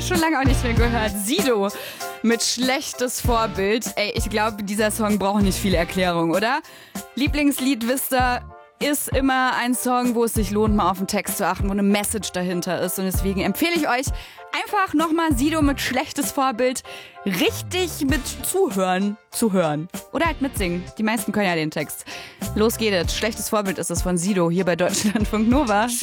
schon lange auch nicht mehr gehört. Sido mit Schlechtes Vorbild. Ey, ich glaube, dieser Song braucht nicht viel Erklärung, oder? Lieblingslied, wisst ihr, ist immer ein Song, wo es sich lohnt, mal auf den Text zu achten, wo eine Message dahinter ist. Und deswegen empfehle ich euch einfach nochmal Sido mit Schlechtes Vorbild richtig mit zuhören zu hören. Oder halt mitsingen. Die meisten können ja den Text. Los geht es. Schlechtes Vorbild ist es von Sido hier bei Deutschlandfunk Nova.